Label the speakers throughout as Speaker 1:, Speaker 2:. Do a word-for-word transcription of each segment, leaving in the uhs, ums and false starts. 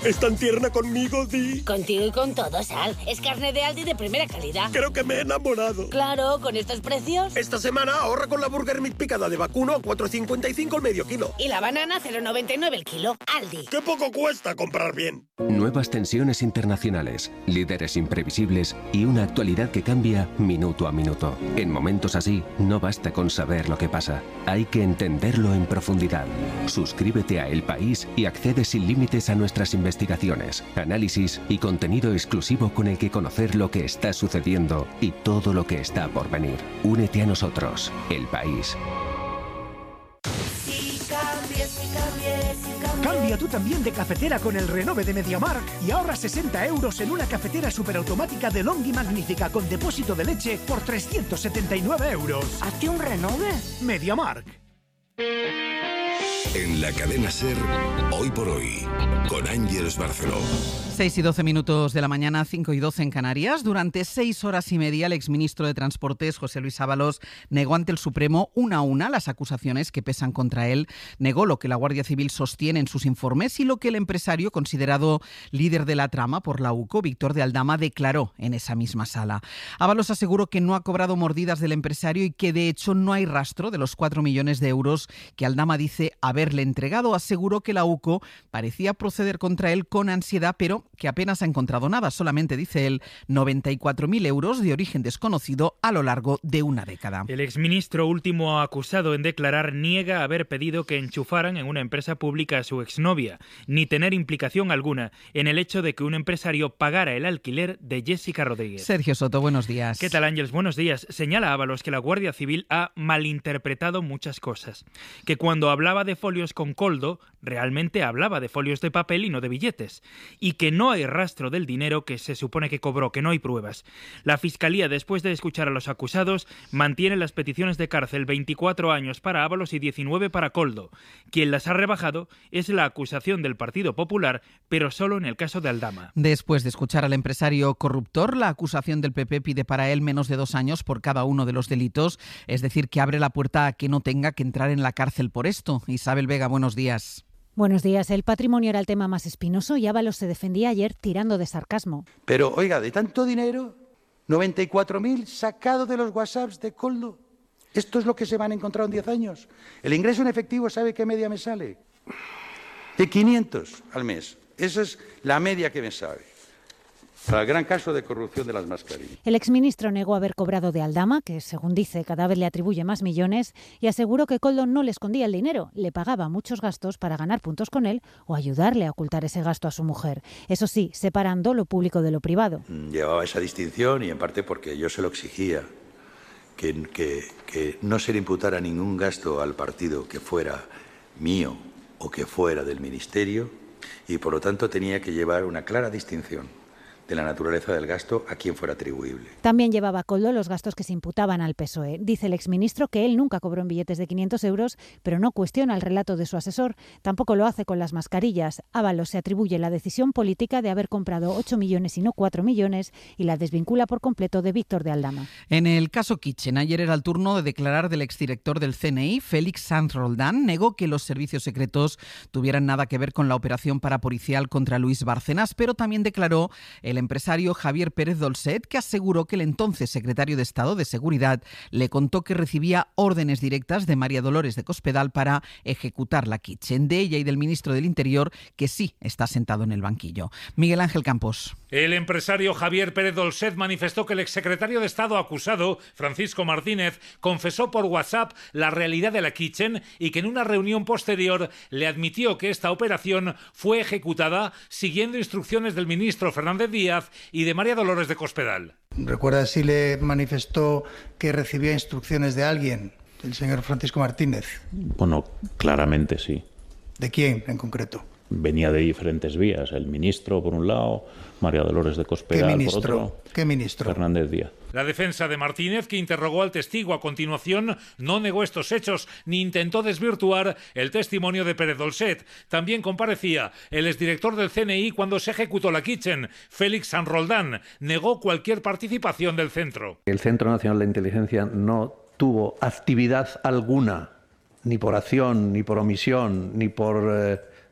Speaker 1: Es tan tierna conmigo, Di.
Speaker 2: Contigo y con todo, Sal. Es carne de Aldi de primera calidad.
Speaker 1: Creo que me he enamorado.
Speaker 2: Claro, con estos precios.
Speaker 1: Esta semana ahorra con la Burger Meat picada de vacuno a cuatro cincuenta y cinco el medio kilo.
Speaker 2: Y la banana cero noventa y nueve el kilo. Aldi.
Speaker 1: ¡Qué poco cuesta comprar bien!
Speaker 3: Nuevas tensiones internacionales, líderes imprevisibles y una actualidad que cambia minuto a minuto. En momentos así, no basta con saber lo que pasa. Hay que entenderlo en profundidad. Suscríbete a El País y accede sin límites a nuestras investigaciones, análisis y contenido exclusivo con el que conocer lo que está sucediendo y todo lo que está por venir. Únete a nosotros, El País.
Speaker 4: Cambia tú también de cafetera con el Renove de MediaMarkt y ahorra sesenta euros en una cafetera superautomática de Longhi Magnífica con depósito de leche por trescientos setenta y nueve euros.
Speaker 2: ¿Hazte un Renove?
Speaker 4: MediaMarkt.
Speaker 5: En la cadena SER, Hoy por Hoy, con Ángeles Barceló.
Speaker 6: seis y doce minutos de la mañana, cinco y doce en Canarias. Durante seis horas y media, el exministro de Transportes, José Luis Ábalos, negó ante el Supremo una a una las acusaciones que pesan contra él. Negó lo que la Guardia Civil sostiene en sus informes y lo que el empresario, considerado líder de la trama por la U C O, Víctor de Aldama, declaró en esa misma sala. Ábalos aseguró que no ha cobrado mordidas del empresario y que, de hecho, no hay rastro de los cuatro millones de euros que Aldama dice haberle entregado. Aseguró que la U C O parecía proceder contra él con ansiedad, pero que apenas ha encontrado nada. Solamente, dice él, noventa y cuatro mil euros de origen desconocido a lo largo de una década.
Speaker 7: El exministro último acusado en declarar niega haber pedido que enchufaran en una empresa pública a su exnovia, ni tener implicación alguna en el hecho de que un empresario pagara el alquiler de Jessica Rodríguez.
Speaker 6: Sergio Soto, buenos días.
Speaker 7: ¿Qué tal, Ángeles? Buenos días. Señala Ábalos que la Guardia Civil ha malinterpretado muchas cosas. Que cuando hablaba de folios con Koldo, realmente hablaba de folios de papel y no de billetes. Y que no hay rastro del dinero que se supone que cobró, que no hay pruebas. La Fiscalía, después de escuchar a los acusados, mantiene las peticiones de cárcel veinticuatro años para Ábalos y diecinueve para Koldo. Quien las ha rebajado es la acusación del Partido Popular, pero solo en el caso de Aldama.
Speaker 6: Después de escuchar al empresario corruptor, la acusación del P P pide para él menos de dos años por cada uno de los delitos, es decir, que abre la puerta a que no tenga que entrar en la cárcel por esto. Isabel Vega, buenos días.
Speaker 8: Buenos días. El patrimonio era el tema más espinoso y Ábalos se defendía ayer tirando de sarcasmo.
Speaker 9: Pero, oiga, de tanto dinero, noventa y cuatro mil sacado de los WhatsApps de Koldo. ¿Esto es lo que se van a encontrar en diez años? El ingreso en efectivo, ¿sabe qué media me sale? De quinientos al mes. Esa es la media que me sale. Para el gran caso de corrupción de las mascarillas.
Speaker 8: El exministro negó haber cobrado de Aldama, que según dice cada vez le atribuye más millones, y aseguró que Koldo no le escondía el dinero, le pagaba muchos gastos para ganar puntos con él o ayudarle a ocultar ese gasto a su mujer. Eso sí, separando lo público de lo privado.
Speaker 9: Llevaba esa distinción y en parte porque yo se lo exigía, que, que, que no se le imputara ningún gasto al partido que fuera mío o que fuera del ministerio y por lo tanto tenía que llevar una clara distinción de la naturaleza del gasto a quien fuera atribuible.
Speaker 8: También llevaba Koldo los gastos que se imputaban al P S O E. Dice el exministro que él nunca cobró en billetes de quinientos euros, pero no cuestiona el relato de su asesor. Tampoco lo hace con las mascarillas. Ábalos se atribuye la decisión política de haber comprado ocho millones y no cuatro millones y la desvincula por completo de Víctor de Aldama.
Speaker 6: En el caso Kitchen, ayer era el turno de declarar del exdirector del C N I, Félix Sanz Roldán. Negó que los servicios secretos tuvieran nada que ver con la operación parapolicial contra Luis Bárcenas, pero también declaró el empresario Javier Pérez Dolcet, que aseguró que el entonces secretario de Estado de Seguridad le contó que recibía órdenes directas de María Dolores de Cospedal para ejecutar la Kitchen, de ella y del ministro del Interior, que sí está sentado en el banquillo. Miguel Ángel Campos.
Speaker 10: El empresario Javier Pérez Dolcet manifestó que el exsecretario de Estado acusado, Francisco Martínez, confesó por WhatsApp la realidad de la Kitchen y que en una reunión posterior le admitió que esta operación fue ejecutada siguiendo instrucciones del ministro Fernández Díaz y de María Dolores de Cospedal.
Speaker 11: ¿Recuerda si le manifestó que recibía instrucciones de alguien, el señor Francisco Martínez?
Speaker 12: Bueno, claramente sí.
Speaker 11: ¿De quién en concreto?
Speaker 12: Venía de diferentes vías, el ministro por un lado, María Dolores de Cospedal
Speaker 11: ¿Qué ministro?
Speaker 12: por otro.
Speaker 11: ¿Qué ministro?
Speaker 12: Fernández Díaz.
Speaker 10: La defensa de Martínez, que interrogó al testigo a continuación, no negó estos hechos ni intentó desvirtuar el testimonio de Pérez Dolcet. También comparecía el exdirector del C N I cuando se ejecutó la Kitchen, Félix Sanz Roldán. Negó cualquier participación del centro.
Speaker 13: El Centro Nacional de Inteligencia no tuvo actividad alguna, ni por acción, ni por omisión, ni por eh,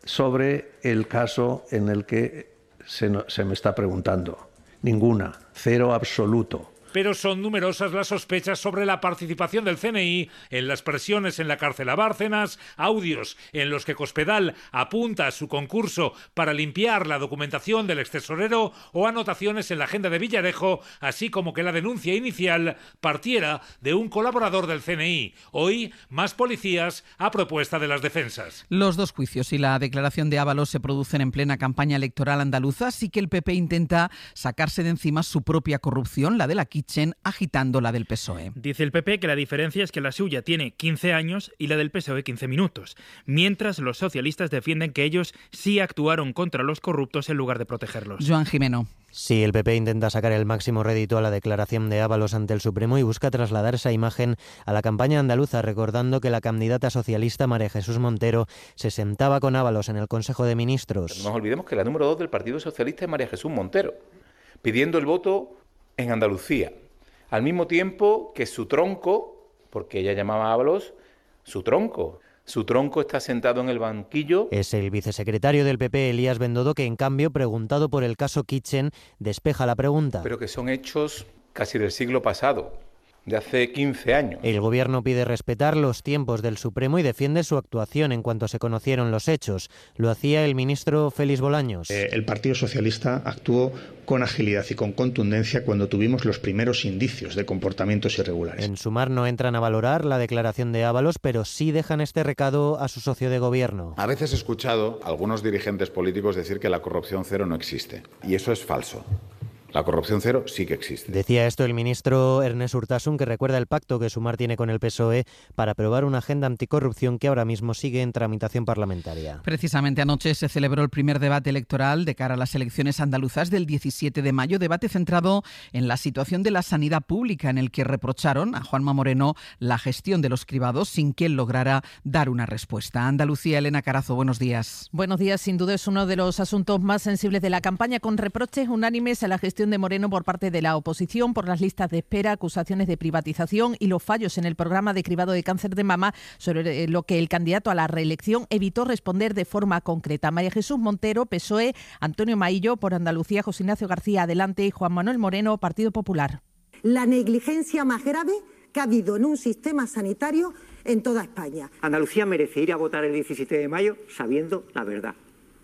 Speaker 13: sobre el caso en el que se, no, se me está preguntando. Ninguna, cero absoluto.
Speaker 10: Pero son numerosas las sospechas sobre la participación del C N I en las presiones en la cárcel a Bárcenas, audios en los que Cospedal apunta a su concurso para limpiar la documentación del extesorero o anotaciones en la agenda de Villarejo, así como que la denuncia inicial partiera de un colaborador del C N I. Hoy, más policías a propuesta de las defensas.
Speaker 6: Los dos juicios y la declaración de Ábalos se producen en plena campaña electoral andaluza, así que el P P intenta sacarse de encima su propia corrupción, la de la agitando la del P S O E.
Speaker 7: Dice el P P que la diferencia es que la suya tiene quince años y la del P S O E quince minutos, mientras los socialistas defienden que ellos sí actuaron contra los corruptos en lugar de protegerlos.
Speaker 6: Joan Jimeno.
Speaker 14: Sí, el P P intenta sacar el máximo rédito a la declaración de Ábalos ante el Supremo y busca trasladar esa imagen a la campaña andaluza, recordando que la candidata socialista María Jesús Montero se sentaba con Ábalos en el Consejo de Ministros.
Speaker 15: No nos olvidemos que la número dos del Partido Socialista es María Jesús Montero, pidiendo el voto en Andalucía, al mismo tiempo que su tronco, porque ella llamaba a Ábalos su tronco, su tronco está sentado en el banquillo.
Speaker 14: Es el vicesecretario del P P, Elías Bendodo, que en cambio, preguntado por el caso Kitchen, despeja la pregunta.
Speaker 15: Pero que son hechos casi del siglo pasado, de hace quince años.
Speaker 14: El Gobierno pide respetar los tiempos del Supremo y defiende su actuación en cuanto se conocieron los hechos. Lo hacía el ministro Félix Bolaños.
Speaker 16: Eh, el Partido Socialista actuó con agilidad y con contundencia cuando tuvimos los primeros indicios de comportamientos irregulares.
Speaker 14: En Sumar no entran a valorar la declaración de Ábalos, pero sí dejan este recado a su socio de gobierno.
Speaker 17: A veces he escuchado a algunos dirigentes políticos decir que la corrupción cero no existe, y eso es falso. La corrupción cero sí que existe.
Speaker 14: Decía esto el ministro Ernest Urtasun, que recuerda el pacto que Sumar tiene con el P S O E para aprobar una agenda anticorrupción que ahora mismo sigue en tramitación parlamentaria.
Speaker 6: Precisamente anoche se celebró el primer debate electoral de cara a las elecciones andaluzas del diecisiete de mayo, debate centrado en la situación de la sanidad pública, en el que reprocharon a Juanma Moreno la gestión de los cribados sin que él lograra dar una respuesta. Andalucía, Elena Carazo, buenos días.
Speaker 18: Buenos días, sin duda es uno de los asuntos más sensibles de la campaña, con reproches unánimes a la gestión de Moreno por parte de la oposición por las listas de espera, acusaciones de privatización y los fallos en el programa de cribado de cáncer de mama, sobre lo que el candidato a la reelección evitó responder de forma concreta. María Jesús Montero, P S O E, Antonio Maillo por Andalucía, José Ignacio García Adelante y Juan Manuel Moreno, Partido Popular.
Speaker 19: La negligencia más grave que ha habido en un sistema sanitario en toda España.
Speaker 20: Andalucía merece ir a votar el diecisiete de mayo sabiendo la verdad.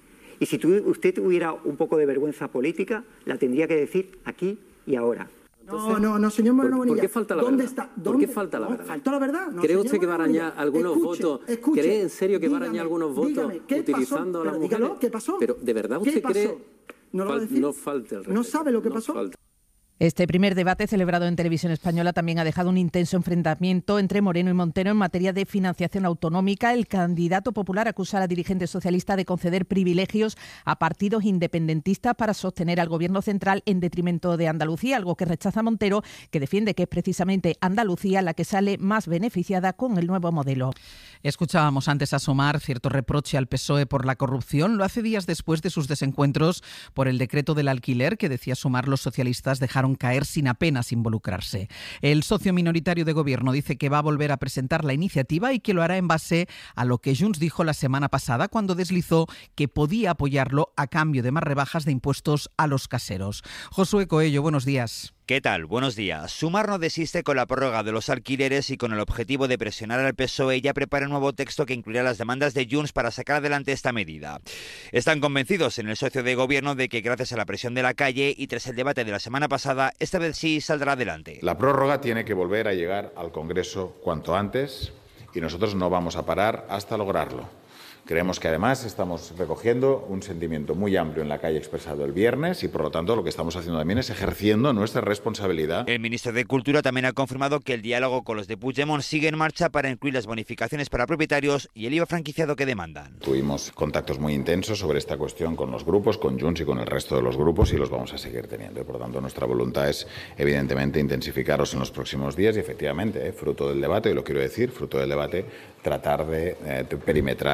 Speaker 20: Y si tu, usted tuviera un poco de vergüenza política, la tendría que decir aquí y ahora.
Speaker 19: Entonces, no, no, no, señor Moreno Bonilla.
Speaker 20: ¿Por qué falta la
Speaker 19: ¿Dónde
Speaker 20: verdad?
Speaker 19: está? ¿Dónde?
Speaker 20: ¿Por qué falta la verdad?
Speaker 19: No, ¿faltó la verdad? No,
Speaker 20: ¿Cree usted que va a arañar algunos
Speaker 19: escuche,
Speaker 20: votos?
Speaker 19: Escuche,
Speaker 20: ¿Cree en serio que
Speaker 19: dígame,
Speaker 20: va a arañar algunos votos
Speaker 19: dígame, ¿qué
Speaker 20: utilizando
Speaker 19: pasó?
Speaker 20: a las
Speaker 19: Pero
Speaker 20: mujeres?
Speaker 19: dígalo, ¿qué pasó?
Speaker 20: Pero ¿de verdad usted
Speaker 19: ¿Qué pasó?
Speaker 20: cree?
Speaker 19: ¿No lo va a decir?
Speaker 20: No falte el respeto.
Speaker 19: ¿No sabe lo que
Speaker 20: no
Speaker 19: pasó?
Speaker 20: Falta.
Speaker 18: Este primer debate celebrado en Televisión Española también ha dejado un intenso enfrentamiento entre Moreno y Montero en materia de financiación autonómica. El candidato popular acusa a la dirigente socialista de conceder privilegios a partidos independentistas para sostener al gobierno central en detrimento de Andalucía, algo que rechaza Montero, que defiende que es precisamente Andalucía la que sale más beneficiada con el nuevo modelo.
Speaker 6: Escuchábamos antes a Sumar cierto reproche al P S O E por la corrupción. Lo hace días después de sus desencuentros por el decreto del alquiler que, decía Sumar, los socialistas dejaron caer sin apenas involucrarse. El socio minoritario de gobierno dice que va a volver a presentar la iniciativa y que lo hará en base a lo que Junts dijo la semana pasada cuando deslizó que podía apoyarlo a cambio de más rebajas de impuestos a los caseros. Josué Coello, buenos días.
Speaker 21: ¿Qué tal? Buenos días. Sumar no desiste con la prórroga de los alquileres y con el objetivo de presionar al P S O E ya prepara un nuevo texto que incluirá las demandas de Junts para sacar adelante esta medida. Están convencidos en el socio de gobierno de que gracias a la presión de la calle y tras el debate de la semana pasada, esta vez sí saldrá adelante.
Speaker 17: La prórroga tiene que volver a llegar al Congreso cuanto antes y nosotros no vamos a parar hasta lograrlo. Creemos que además estamos recogiendo un sentimiento muy amplio en la calle expresado el viernes y por lo tanto lo que estamos haciendo también es ejerciendo nuestra responsabilidad.
Speaker 21: El ministro de Cultura también ha confirmado que el diálogo con los de Puigdemont sigue en marcha para incluir las bonificaciones para propietarios y el I V A franquiciado que demandan.
Speaker 17: Tuvimos contactos muy intensos sobre esta cuestión con los grupos, con Junts y con el resto de los grupos y los vamos a seguir teniendo. Por lo tanto, nuestra voluntad es evidentemente intensificarlos en los próximos días y efectivamente, eh, fruto del debate, y lo quiero decir, fruto del debate, tratar de eh, perimetrar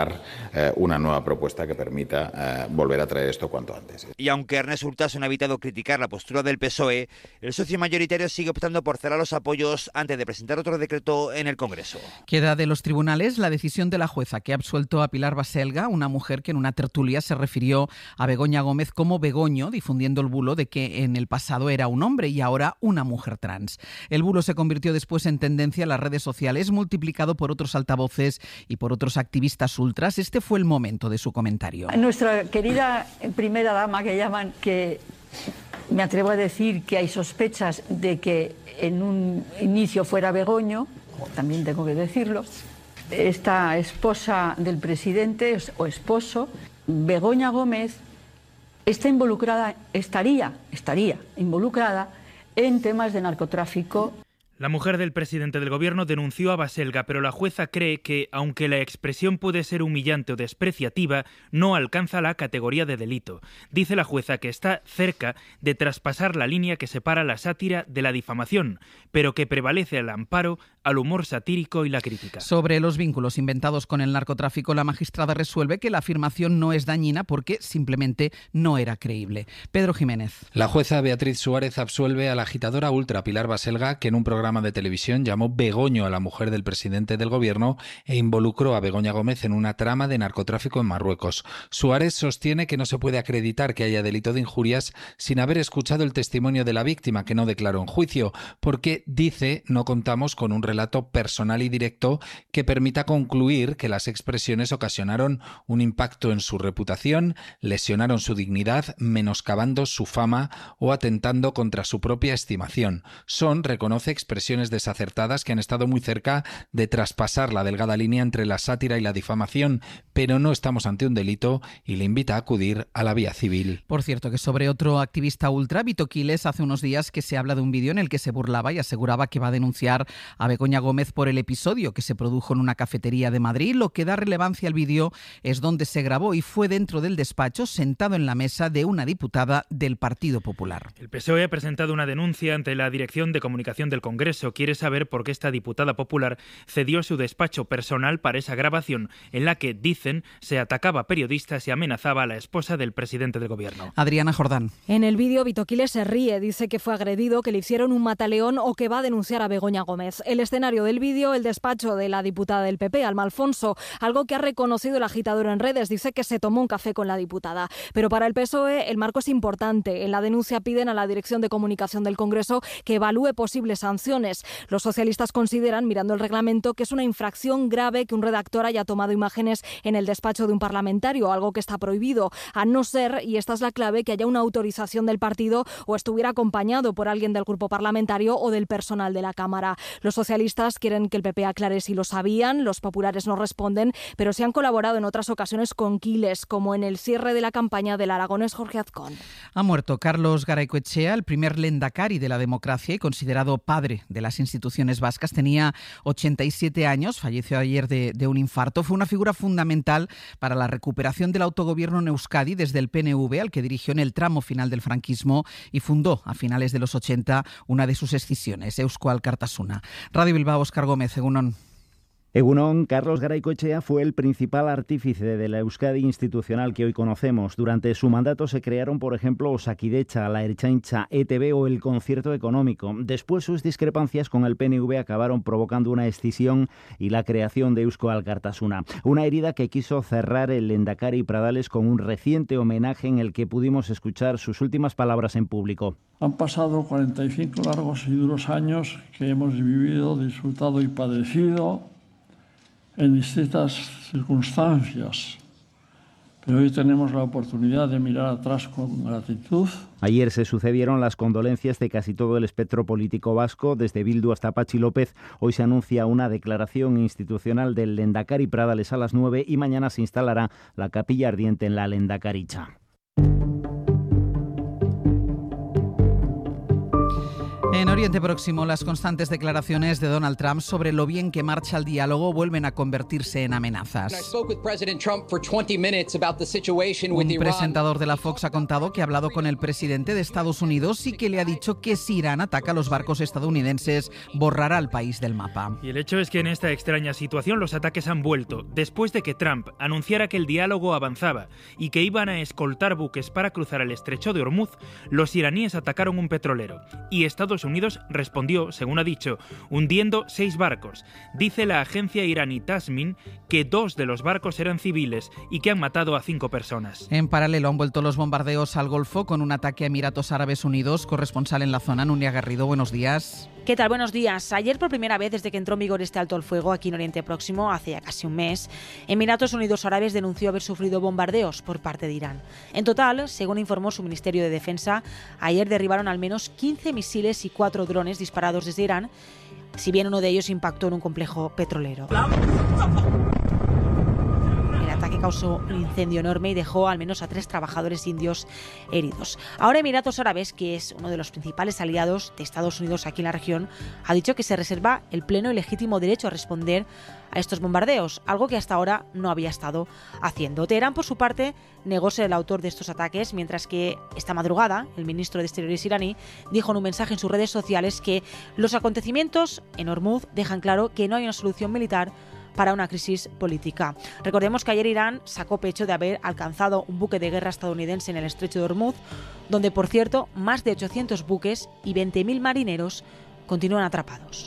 Speaker 17: eh, una nueva propuesta que permita eh, volver a traer esto cuanto antes.
Speaker 21: Y aunque Ernest Urtasun ha evitado criticar la postura del P S O E, el socio mayoritario sigue optando por cerrar los apoyos antes de presentar otro decreto en el Congreso.
Speaker 6: Queda de los tribunales la decisión de la jueza que ha absuelto a Pilar Baselga, una mujer que en una tertulia se refirió a Begoña Gómez como Begoño, difundiendo el bulo de que en el pasado era un hombre y ahora una mujer trans. El bulo se convirtió después en tendencia en las redes sociales, multiplicado por otros altavoces y por otros activistas ultras. Este fue el momento de su comentario.
Speaker 1: Nuestra querida primera dama, que llaman, que me atrevo a decir que hay sospechas de que en un inicio fuera Begoño, también tengo que decirlo, esta esposa del presidente o esposo, Begoña Gómez, está involucrada, estaría, estaría involucrada en temas de narcotráfico.
Speaker 7: La mujer del presidente del gobierno denunció a Baselga, pero la jueza cree que, aunque la expresión puede ser humillante o despreciativa, no alcanza la categoría de delito. Dice la jueza que está cerca de traspasar la línea que separa la sátira de la difamación, pero que prevalece el amparo al humor satírico y la crítica.
Speaker 6: Sobre los vínculos inventados con el narcotráfico, la magistrada resuelve que la afirmación no es dañina porque simplemente no era creíble. Pedro Jiménez.
Speaker 22: La jueza Beatriz Suárez absuelve a la agitadora ultra Pilar Baselga, que en un programa de televisión llamó Begoño a la mujer del presidente del gobierno e involucró a Begoña Gómez en una trama de narcotráfico en Marruecos. Suárez sostiene que no se puede acreditar que haya delito de injurias sin haber escuchado el testimonio de la víctima, que no declaró en juicio, porque, dice, no contamos con un relato personal y directo que permita concluir que las expresiones ocasionaron un impacto en su reputación, lesionaron su dignidad, menoscabando su fama o atentando contra su propia estimación. Son, reconoce, expresiones desacertadas que han estado muy cerca de traspasar la delgada línea entre la sátira y la difamación, pero no estamos ante un delito y le invita a acudir a la vía civil.
Speaker 6: Por cierto, que sobre otro activista ultra, Vito Quiles, hace unos días que se habla de un vídeo en el que se burlaba y aseguraba que va a denunciar a Begoña Gómez por el episodio que se produjo en una cafetería de Madrid. Lo que da relevancia al vídeo es donde se grabó y fue dentro del despacho, sentado en la mesa de una diputada del Partido Popular.
Speaker 7: El P S O E ha presentado una denuncia ante la Dirección de Comunicación del Congreso. Quiere saber por qué esta diputada popular cedió su despacho personal para esa grabación en la que, dicen, se atacaba a periodistas y amenazaba a la esposa del presidente del gobierno.
Speaker 6: Adriana Jordán.
Speaker 23: En el vídeo, Vito Quiles se ríe, dice que fue agredido, que le hicieron un mataleón o que va a denunciar a Begoña Gómez. El escenario del vídeo, el despacho de la diputada del P P, Alma Alfonso, algo que ha reconocido el agitador en redes, dice que se tomó un café con la diputada. Pero para el P S O E el marco es importante. En la denuncia piden a la Dirección de Comunicación del Congreso que evalúe posibles sanciones. Los socialistas consideran, mirando el reglamento, que es una infracción grave que un redactor haya tomado imágenes en el despacho de un parlamentario, algo que está prohibido, a no ser, y esta es la clave, que haya una autorización del partido o estuviera acompañado por alguien del grupo parlamentario o del personal de la Cámara. Los socialistas quieren que el P P aclare si lo sabían, los populares no responden, pero se han colaborado en otras ocasiones con Quiles, como en el cierre de la campaña del aragonés Jorge Azcón.
Speaker 6: Ha muerto Carlos Garaycoechea, el primer lehendakari de la democracia y considerado padre de las instituciones vascas. Tenía ochenta y siete años, falleció ayer de, de un infarto. Fue una figura fundamental para la recuperación del autogobierno en Euskadi desde el P N V, al que dirigió en el tramo final del franquismo, y fundó a finales de los ochenta una de sus escisiones, Eusko Alkartasuna. Radio Bilbao, Óscar Gómez, Egunon.
Speaker 24: Egunon, Carlos Garaycoechea fue el principal artífice de la Euskadi institucional que hoy conocemos. Durante su mandato se crearon, por ejemplo, Osakidecha, la Ertzaintza, E T B o el Concierto Económico. Después sus discrepancias con el P N V acabaron provocando una escisión y la creación de Eusko Alkartasuna. Una herida que quiso cerrar el lehendakari Pradales con un reciente homenaje en el que pudimos escuchar sus últimas palabras en público.
Speaker 25: Han pasado cuarenta y cinco largos y duros años que hemos vivido, disfrutado y padecido en distintas circunstancias, pero hoy tenemos la oportunidad de mirar atrás con gratitud.
Speaker 24: Ayer se sucedieron las condolencias de casi todo el espectro político vasco, desde Bildu hasta Patxi López. Hoy se anuncia una declaración institucional del lehendakari Pradales a las nueve y mañana se instalará la capilla ardiente en la Lehendakaritza.
Speaker 6: En Oriente Próximo, las constantes declaraciones de Donald Trump sobre lo bien que marcha el diálogo vuelven a convertirse en amenazas. Un presentador de la Fox ha contado que ha hablado con el presidente de Estados Unidos y que le ha dicho que si Irán ataca los barcos estadounidenses, borrará al país del mapa.
Speaker 7: Y el hecho es que en esta extraña situación los ataques han vuelto, después de que Trump anunciara que el diálogo avanzaba y que iban a escoltar buques para cruzar el estrecho de Hormuz. Los iraníes atacaron un petrolero y Estados Unidos respondió, según ha dicho, hundiendo seis barcos. Dice la agencia iraní Tasmin que dos de los barcos eran civiles y que han matado a cinco personas.
Speaker 6: En paralelo han vuelto los bombardeos al Golfo con un ataque a Emiratos Árabes Unidos. Corresponsal en la zona, Nuria Garrido, buenos días.
Speaker 2: ¿Qué tal? Buenos días. Ayer, por primera vez desde que entró en vigor este alto al fuego aquí en Oriente Próximo, hace ya casi un mes, Emiratos Unidos Árabes denunció haber sufrido bombardeos por parte de Irán. En total, según informó su Ministerio de Defensa, ayer derribaron al menos quince misiles y cuatro drones disparados desde Irán, si bien uno de ellos impactó en un complejo petrolero. El ataque causó un incendio enorme y dejó al menos a tres trabajadores indios heridos. Ahora Emiratos Árabes, que es uno de los principales aliados de Estados Unidos aquí en la región, ha dicho que se reserva el pleno y legítimo derecho a responder a estos bombardeos, algo que hasta ahora no había estado haciendo. Teherán, por su parte, negó ser el autor de estos ataques, mientras que esta madrugada el ministro de Exteriores iraní dijo en un mensaje en sus redes sociales que los acontecimientos en Hormuz dejan claro que no hay una solución militar para una crisis política. Recordemos que ayer Irán sacó pecho de haber alcanzado un buque de guerra estadounidense en el estrecho de Hormuz, donde, por cierto, más de ochocientos buques y veinte mil marineros continúan atrapados.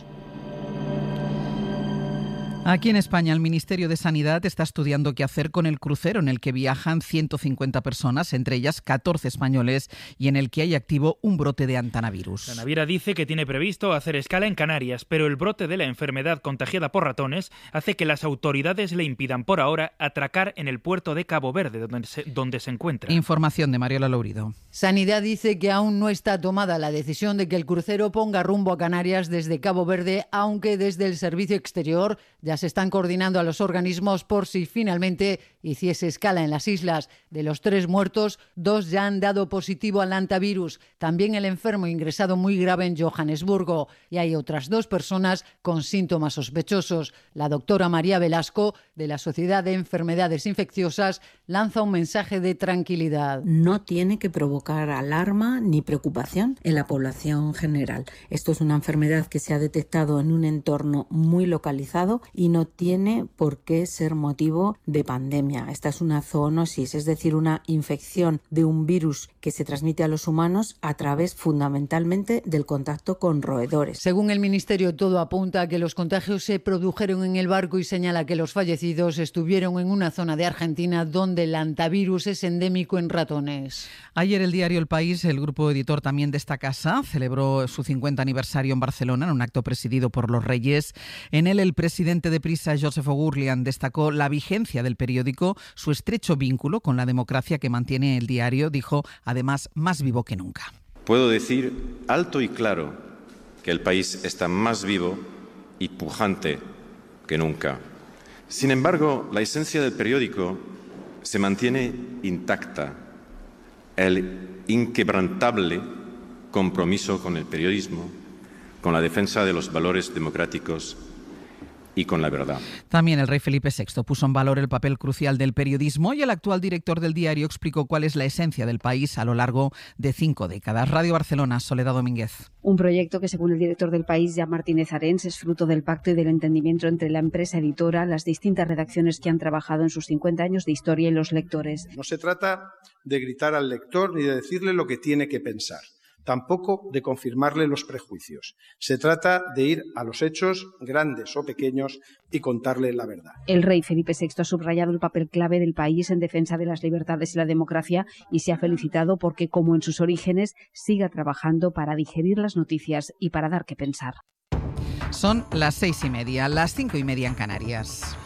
Speaker 6: Aquí en España, el Ministerio de Sanidad está estudiando qué hacer con el crucero en el que viajan ciento cincuenta personas, entre ellas catorce españoles, y en el que hay activo un brote de antanavirus.
Speaker 7: La naviera dice que tiene previsto hacer escala en Canarias, pero el brote de la enfermedad contagiada por ratones hace que las autoridades le impidan por ahora atracar en el puerto de Cabo Verde, donde se, donde se encuentra.
Speaker 6: Información de Mariola Lourido.
Speaker 3: Sanidad dice que aún no está tomada la decisión de que el crucero ponga rumbo a Canarias desde Cabo Verde, aunque desde el Servicio Exterior ya se están coordinando a los organismos por si finalmente hiciese escala en las islas. De los tres muertos, dos ya han dado positivo al hantavirus. También el enfermo ingresado muy grave en Johannesburgo. Y hay otras dos personas con síntomas sospechosos. La doctora María Velasco, de la Sociedad de Enfermedades Infecciosas, lanza un mensaje de tranquilidad.
Speaker 4: No tiene que provocar alarma ni preocupación en la población general. Esto es una enfermedad que se ha detectado en un entorno muy localizado y no tiene por qué ser motivo de pandemia. Esta es una zoonosis, es decir, una infección de un virus que se transmite a los humanos a través fundamentalmente del contacto con roedores.
Speaker 3: Según el Ministerio, todo apunta a que los contagios se produjeron en el barco y señala que los fallecidos estuvieron en una zona de Argentina donde el hantavirus es endémico en ratones.
Speaker 6: Ayer el diario El País, el grupo editor también de esta casa, celebró su cincuenta aniversario en Barcelona en un acto presidido por los Reyes. En él el presidente de Prisa, Joseph Oughourlian, destacó la vigencia del periódico, su estrecho vínculo con la democracia que mantiene el diario, dijo, además, más vivo que nunca.
Speaker 5: Puedo decir alto y claro que El País está más vivo y pujante que nunca. Sin embargo, la esencia del periódico se mantiene intacta. El inquebrantable compromiso con el periodismo, con la defensa de los valores democráticos y con la verdad.
Speaker 6: También el rey Felipe sexto puso en valor el papel crucial del periodismo y el actual director del diario explicó cuál es la esencia del país a lo largo de cinco décadas. Radio Barcelona, Soledad Domínguez.
Speaker 9: Un proyecto que, según el director del país, Jan Martínez Arens, es fruto del pacto y del entendimiento entre la empresa editora, las distintas redacciones que han trabajado en sus cincuenta años de historia y los lectores.
Speaker 26: No se trata de gritar al lector ni de decirle lo que tiene que pensar. Tampoco de confirmarle los prejuicios. Se trata de ir a los hechos, grandes o pequeños, y contarle la verdad.
Speaker 9: El rey Felipe sexto ha subrayado el papel clave del país en defensa de las libertades y la democracia y se ha felicitado porque, como en sus orígenes, siga trabajando para digerir las noticias y para dar que pensar.
Speaker 6: Son las seis y media, las cinco y media en Canarias.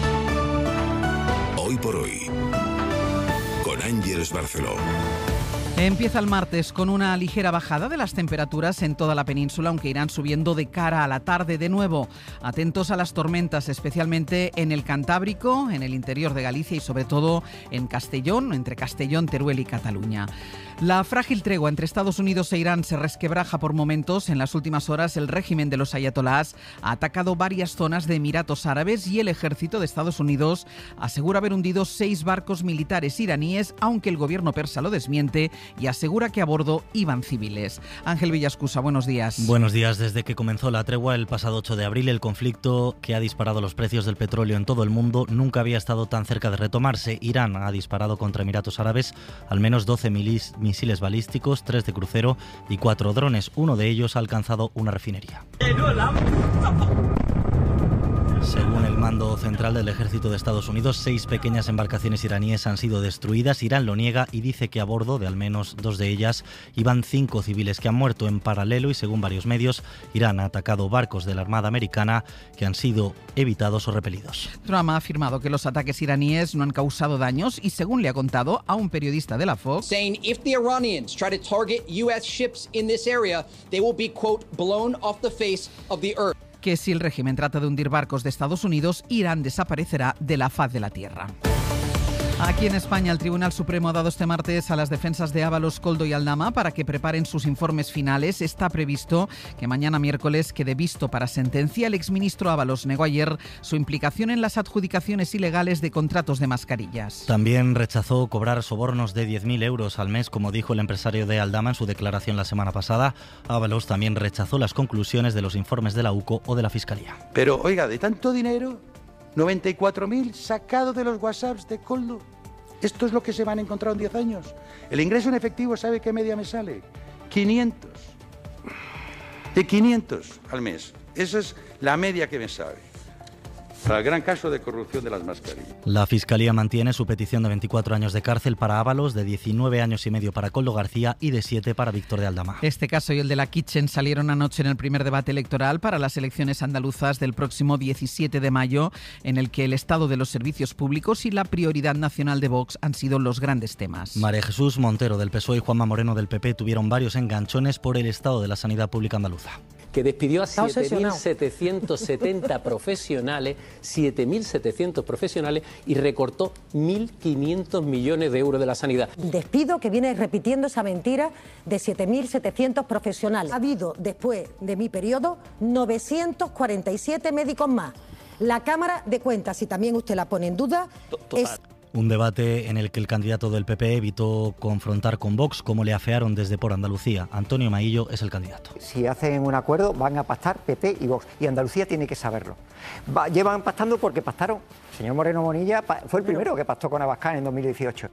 Speaker 27: Hoy por hoy, con Ángeles Barceló.
Speaker 6: Empieza el martes con una ligera bajada de las temperaturas en toda la península, aunque irán subiendo de cara a la tarde de nuevo. Atentos a las tormentas, especialmente en el Cantábrico, en el interior de Galicia y sobre todo en Castellón, entre Castellón, Teruel y Cataluña. La frágil tregua entre Estados Unidos e Irán se resquebraja por momentos. En las últimas horas, el régimen de los ayatolás ha atacado varias zonas de Emiratos Árabes y el ejército de Estados Unidos asegura haber hundido seis barcos militares iraníes, aunque el gobierno persa lo desmiente y asegura que a bordo iban civiles. Ángel Villascusa, buenos días.
Speaker 8: Buenos días. Desde que comenzó la tregua el pasado ocho de abril, el conflicto que ha disparado los precios del petróleo en todo el mundo nunca había estado tan cerca de retomarse. Irán ha disparado contra Emiratos Árabes al menos doce milis, misiles balísticos, tres de crucero y cuatro drones. Uno de ellos ha alcanzado una refinería. Según el mando central del ejército de Estados Unidos, seis pequeñas embarcaciones iraníes han sido destruidas. Irán lo niega y dice que a bordo de al menos dos de ellas iban cinco civiles que han muerto. En paralelo y según varios medios, Irán ha atacado barcos de la Armada americana que han sido evitados o repelidos.
Speaker 6: Trump ha afirmado que los ataques iraníes no han causado daños y, según le ha contado a un periodista de la Fox,
Speaker 10: saying if the Iranians try to target U S ships in this area, they will be, quote, blown off the face of the earth.
Speaker 6: Que si el régimen trata de hundir barcos de Estados Unidos, Irán desaparecerá de la faz de la tierra. Aquí en España, el Tribunal Supremo ha dado este martes a las defensas de Ábalos, Koldo y Aldama para que preparen sus informes finales. Está previsto que mañana miércoles quede visto para sentencia. El exministro Ábalos negó ayer su implicación en las adjudicaciones ilegales de contratos de mascarillas.
Speaker 8: También rechazó cobrar sobornos de diez mil euros al mes, como dijo el empresario de Aldama en su declaración la semana pasada. Ábalos también rechazó las conclusiones de los informes de la U C O o de la Fiscalía.
Speaker 11: Pero, oiga, de tanto dinero, noventa y cuatro mil sacado de los WhatsApps de Koldo. Esto es lo que se van a encontrar en diez años. El ingreso en efectivo, ¿sabe qué media me sale? quinientos. De quinientos al mes. Esa es la media que me sale. Para el gran caso de corrupción de las mascarillas.
Speaker 8: La Fiscalía mantiene su petición de veinticuatro años de cárcel para Ábalos, de diecinueve años y medio para Koldo García y de siete para Víctor de Aldama.
Speaker 6: Este caso y el de la Kitchen salieron anoche en el primer debate electoral para las elecciones andaluzas del próximo diecisiete de mayo, en el que el estado de los servicios públicos y la prioridad nacional de Vox han sido los grandes temas.
Speaker 8: María Jesús Montero del P S O E y Juanma Moreno del P P tuvieron varios enganchones por el estado de la sanidad pública andaluza.
Speaker 12: Que despidió a siete mil setecientos setenta profesionales, siete mil setecientos profesionales y recortó mil quinientos millones de euros de la sanidad.
Speaker 19: Despido que viene repitiendo esa mentira de siete mil setecientos profesionales. Ha habido, después de mi periodo, novecientos cuarenta y siete médicos más. La Cámara de Cuentas, si también usted la pone en duda, es...
Speaker 8: Un debate en el que el candidato del P P evitó confrontar con Vox, como le afearon desde por Andalucía. Antonio Maillo es el candidato.
Speaker 13: Si hacen un acuerdo van a pactar P P y Vox, y Andalucía tiene que saberlo. Va, llevan pactando porque pactaron. El señor Moreno Bonilla fue el primero que pactó con Abascal en dos mil dieciocho.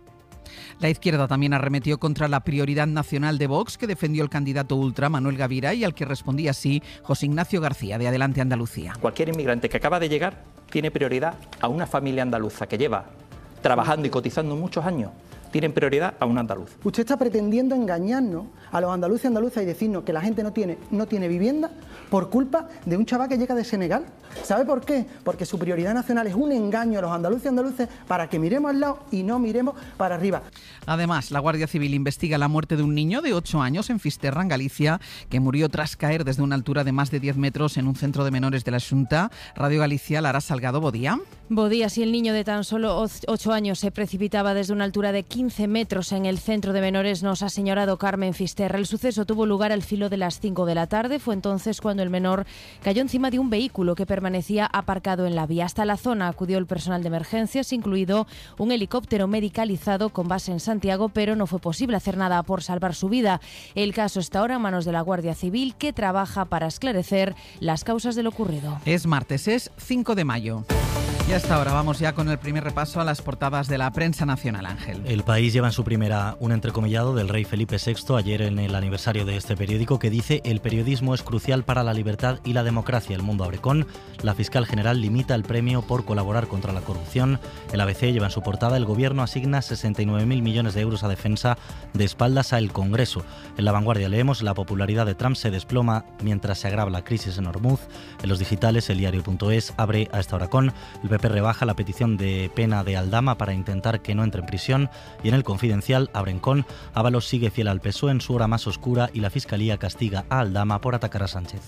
Speaker 6: La izquierda también arremetió contra la prioridad nacional de Vox, que defendió el candidato ultra Manuel Gavira y al que respondía así José Ignacio García, de Adelante Andalucía.
Speaker 15: Cualquier inmigrante que acaba de llegar tiene prioridad a una familia andaluza que lleva trabajando y cotizando muchos años. Tienen prioridad a un andaluz.
Speaker 27: Usted está pretendiendo engañarnos a los andaluces y andaluzas y decirnos que la gente no tiene, no tiene vivienda por culpa de un chaval que llega de Senegal. ¿Sabe por qué? Porque su prioridad nacional es un engaño a los andaluces y andaluces para que miremos al lado y no miremos para arriba.
Speaker 6: Además, la Guardia Civil investiga la muerte de un niño de ocho años en Fisterra, en Galicia, que murió tras caer desde una altura de más de diez metros en un centro de menores de la Xunta. Radio Galicia, Lara Salgado, Bodía.
Speaker 23: Bodía, si el niño de tan solo ocho años se precipitaba desde una altura de quince metros en el centro de menores, nos ha señalado Carmen Fisterra. El suceso tuvo lugar al filo de las cinco de la tarde. Fue entonces cuando el menor cayó encima de un vehículo que permanecía aparcado en la vía. Hasta la zona acudió el personal de emergencias, incluido un helicóptero medicalizado con base en Santiago, pero no fue posible hacer nada por salvar su vida. El caso está ahora en manos de la Guardia Civil, que trabaja para esclarecer las causas de lo ocurrido.
Speaker 6: Es martes, es cinco de mayo. Y hasta ahora vamos ya con el primer repaso a las portadas de la prensa nacional, Ángel.
Speaker 8: El País lleva en su primera un entrecomillado del rey Felipe sexto ayer en el aniversario de este periódico, que dice: el periodismo es crucial para la libertad y la democracia. El Mundo abre con: la fiscal general limita el premio por colaborar contra la corrupción. El A B C lleva en su portada: el gobierno asigna sesenta y nueve mil millones de euros a defensa de espaldas al Congreso. En La Vanguardia leemos: la popularidad de Trump se desploma mientras se agrava la crisis en Hormuz. En los digitales, el diario punto es abre a esta hora con: el P P rebaja la petición de pena de Aldama para intentar que no entre en prisión. Y en El Confidencial, abren con: Ábalos sigue fiel al P S O E en su hora más oscura y la Fiscalía castiga a Aldama por atacar a Sánchez.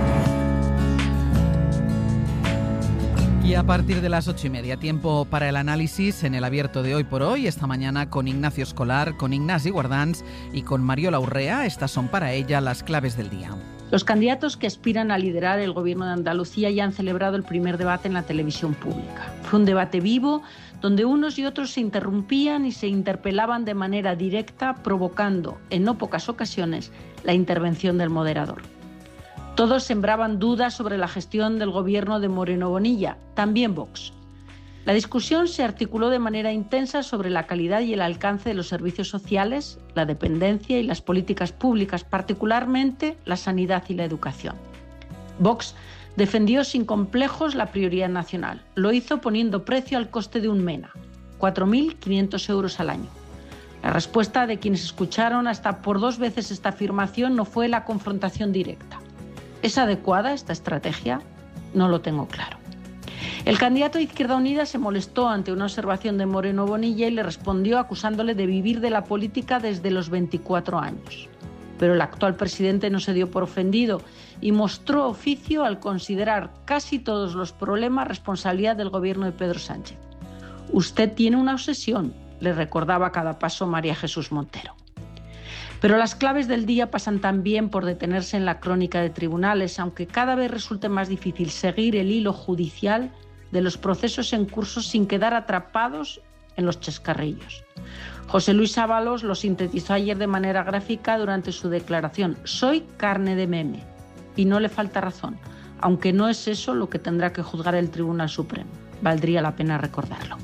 Speaker 6: Y a partir de las ocho y media, tiempo para el análisis en el abierto de Hoy por Hoy, esta mañana con Ignacio Escolar, con Ignasi Guardans y con Mariola Urrea. Estas son para ella las claves del día.
Speaker 1: Los candidatos que aspiran a liderar el Gobierno de Andalucía ya han celebrado el primer debate en la televisión pública. Fue un debate vivo, donde unos y otros se interrumpían y se interpelaban de manera directa, provocando, en no pocas ocasiones, la intervención del moderador. Todos sembraban dudas sobre la gestión del gobierno de Moreno Bonilla, también Vox. La discusión se articuló de manera intensa sobre la calidad y el alcance de los servicios sociales, la dependencia y las políticas públicas, particularmente la sanidad y la educación. Vox defendió sin complejos la prioridad nacional. Lo hizo poniendo precio al coste de un MENA, cuatro mil quinientos euros al año. La respuesta de quienes escucharon hasta por dos veces esta afirmación no fue la confrontación directa. ¿Es adecuada esta estrategia? No lo tengo claro. El candidato de Izquierda Unida se molestó ante una observación de Moreno Bonilla y le respondió acusándole de vivir de la política desde los veinticuatro años. Pero el actual presidente no se dio por ofendido y mostró oficio al considerar casi todos los problemas responsabilidad del gobierno de Pedro Sánchez. Usted tiene una obsesión, le recordaba a cada paso María Jesús Montero. Pero las claves del día pasan también por detenerse en la crónica de tribunales, aunque cada vez resulte más difícil seguir el hilo judicial de los procesos en curso sin quedar atrapados en los chascarrillos. José Luis Ábalos lo sintetizó ayer de manera gráfica durante su declaración: soy carne de meme. Y no le falta razón, aunque no es eso lo que tendrá que juzgar el Tribunal Supremo. Valdría la pena recordarlo.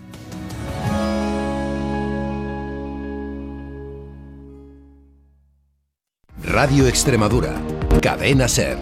Speaker 14: Radio Extremadura, Cadena SER.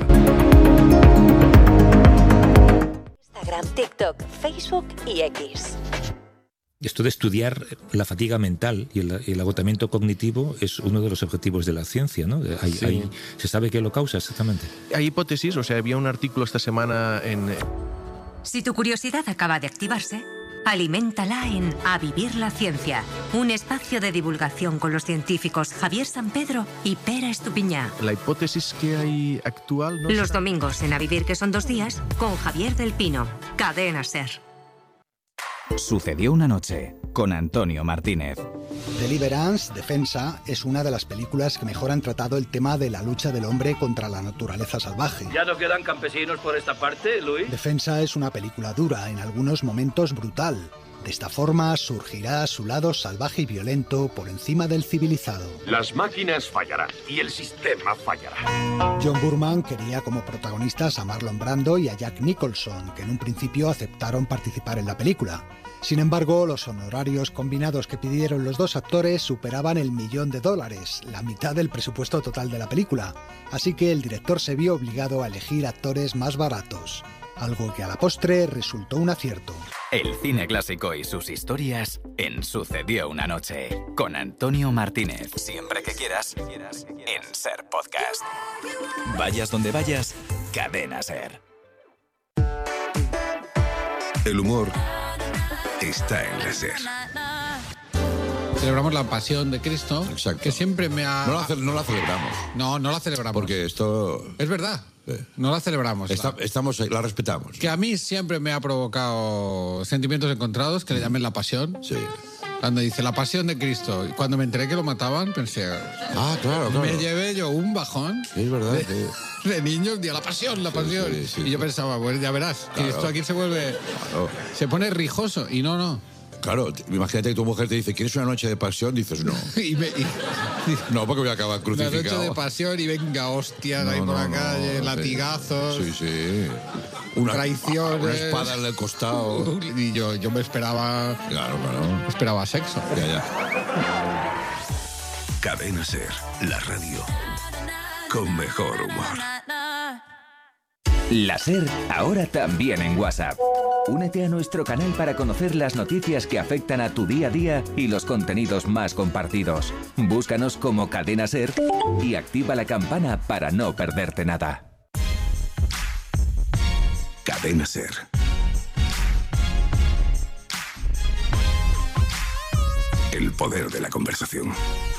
Speaker 16: Instagram, TikTok, Facebook y X.
Speaker 17: Esto de estudiar la fatiga mental y el, el agotamiento cognitivo es uno de los objetivos de la ciencia, ¿no? Hay,
Speaker 18: Sí.
Speaker 17: hay, ¿Se sabe qué lo causa exactamente?
Speaker 18: Hay hipótesis, o sea, había un artículo esta semana en...
Speaker 20: Si tu curiosidad acaba de activarse, aliméntala en A Vivir la Ciencia, un espacio de divulgación con los científicos Javier Sampedro y Pera Estupiñá.
Speaker 18: La hipótesis que hay actual... No
Speaker 20: Los
Speaker 18: se-
Speaker 20: domingos en A Vivir, que son dos días, con Javier del Pino, Cadena SER.
Speaker 21: Sucedió una noche, con Antonio Martínez.
Speaker 28: Deliverance, Defensa, es una de las películas que mejor han tratado el tema de la lucha del hombre contra la naturaleza salvaje.
Speaker 29: ¿Ya no quedan campesinos por esta parte, Luis?
Speaker 28: Defensa es una película dura, en algunos momentos brutal. De esta forma surgirá su lado salvaje y violento por encima del civilizado.
Speaker 30: Las máquinas fallarán y el sistema fallará.
Speaker 28: John Boorman quería como protagonistas a Marlon Brando y a Jack Nicholson, que en un principio aceptaron participar en la película. Sin embargo, los honorarios combinados que pidieron los dos actores superaban el millón de dólares, la mitad del presupuesto total de la película, así que el director se vio obligado a elegir actores más baratos, algo que a la postre resultó un acierto.
Speaker 21: El cine clásico y sus historias en Sucedió una noche, con Antonio Martínez. Siempre que quieras, en SER Podcast. Vayas donde vayas, Cadena SER.
Speaker 31: El humor está en la SER.
Speaker 32: Celebramos la pasión de Cristo, que siempre me ha...
Speaker 31: No la, ce- no la celebramos.
Speaker 32: No, no la celebramos.
Speaker 31: Porque esto...
Speaker 32: Es verdad, no la celebramos.
Speaker 31: Está-
Speaker 32: la-
Speaker 31: estamos, la respetamos.
Speaker 32: Que a mí siempre me ha provocado sentimientos encontrados, que le llamen la pasión.
Speaker 31: Sí.
Speaker 32: Cuando dice la pasión de Cristo, y cuando me enteré que lo mataban, pensé...
Speaker 31: Ah, claro, claro.
Speaker 32: Me llevé yo un bajón.
Speaker 31: Sí, es verdad.
Speaker 32: De,
Speaker 31: sí.
Speaker 32: de niños, día la pasión, la pasión.
Speaker 31: sí, sí,
Speaker 32: y yo pensaba, pues ya verás,
Speaker 31: Claro.
Speaker 32: Cristo aquí se vuelve...
Speaker 31: Claro.
Speaker 32: Se pone rijoso, y no, no.
Speaker 31: Claro, t- imagínate que tu mujer te dice, ¿quieres una noche de pasión? Dices, no.
Speaker 32: Y me- y-
Speaker 31: No, porque voy a acabar
Speaker 32: Una
Speaker 31: crucificado.
Speaker 32: noche de pasión y venga, hostias,
Speaker 31: No,
Speaker 32: ahí por
Speaker 31: no,
Speaker 32: la
Speaker 31: no,
Speaker 32: calle,
Speaker 31: sí.
Speaker 32: latigazos.
Speaker 31: Sí, sí. Una,
Speaker 32: Traiciones.
Speaker 31: Una espada en el costado.
Speaker 32: Y yo, yo me esperaba...
Speaker 31: Claro, claro.
Speaker 32: Esperaba sexo.
Speaker 31: Ya, ya.
Speaker 32: Cadena SER, la radio con mejor humor.
Speaker 33: La SER ahora también en WhatsApp. Únete a nuestro canal para conocer las noticias que afectan a tu día a día y los contenidos más compartidos. Búscanos como Cadena SER y activa la campana para no perderte nada.
Speaker 32: Cadena SER.
Speaker 31: El poder de la conversación.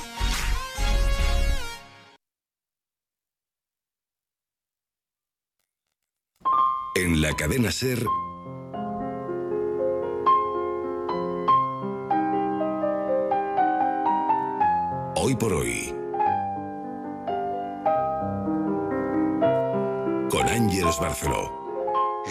Speaker 31: En la cadena SER, Hoy por Hoy, con Ángeles Barceló.